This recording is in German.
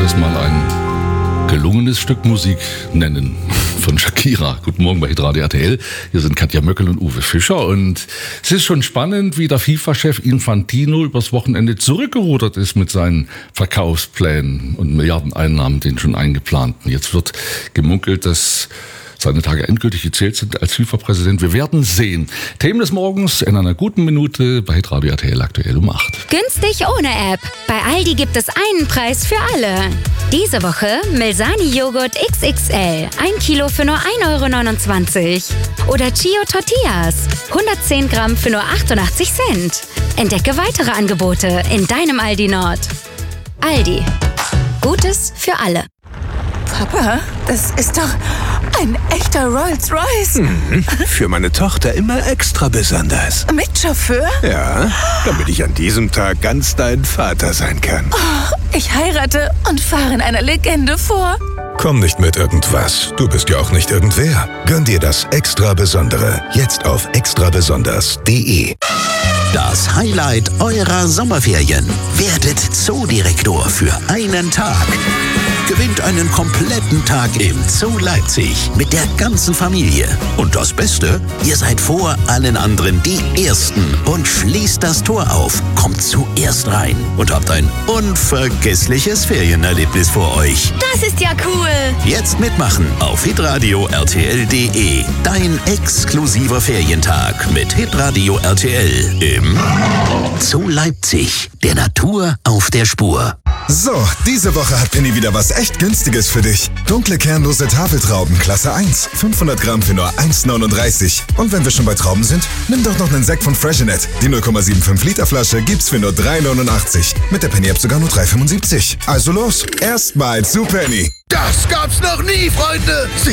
das mal ein gelungenes Stück Musik nennen von Shakira. Guten Morgen bei Hitradio RTL. Hier sind Katja Möckel und Uwe Fischer. Und es ist schon spannend, wie der FIFA-Chef Infantino übers Wochenende zurückgerudert ist mit seinen Verkaufsplänen und Milliardeneinnahmen, den schon eingeplanten. Jetzt wird gemunkelt, dass seine Tage endgültig gezählt sind als FIFA-Präsident. Wir werden sehen. Themen des Morgens in einer guten Minute bei Hitradio RTL aktuell um 8. Günstig ohne App. Bei Aldi gibt es einen Preis für alle. Diese Woche Milsani-Joghurt XXL. 1 Kilo für nur 1,29 €. Oder Chio Tortillas. 110 Gramm für nur 88 Cent. Entdecke weitere Angebote in deinem Aldi Nord. Aldi. Gutes für alle. Papa, das ist doch ein echter Rolls-Royce. Für meine Tochter immer extra besonders. Mit Chauffeur? Ja, damit ich an diesem Tag ganz dein Vater sein kann. Oh, ich heirate und fahre in einer Legende vor. Komm nicht mit irgendwas. Du bist ja auch nicht irgendwer. Gönn dir das extra Besondere. Jetzt auf extrabesonders.de. Das Highlight eurer Sommerferien. Werdet Zoodirektor für einen Tag. Gewinnt einen kompletten Tag im Zoo Leipzig mit der ganzen Familie. Und das Beste, ihr seid vor allen anderen die Ersten und schließt das Tor auf, kommt zuerst rein und habt ein unvergessliches Ferienerlebnis vor euch. Das ist ja cool. Jetzt mitmachen auf hitradio RTL.de. Dein exklusiver Ferientag mit Hitradio RTL im Zoo Leipzig. Der Natur auf der Spur. So, diese Woche hat Penny wieder was echt Günstiges für dich. Dunkle kernlose Tafeltrauben, Klasse 1. 500 Gramm für nur 1,39 €. Und wenn wir schon bei Trauben sind, nimm doch noch einen Sekt von Freshenet. Die 0,75 Liter Flasche gibt's für nur 3,89 €. Mit der Penny-App sogar nur 3,75 €. Also los, erst mal zu Penny. Das gab's noch nie, Freunde! Sie